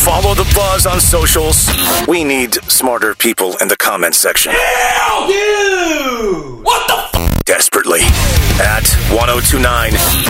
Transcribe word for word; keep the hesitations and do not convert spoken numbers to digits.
Follow the buzz on socials. We need smarter people in the comments section. Hell you! What the f- Desperately. At ten twenty-nine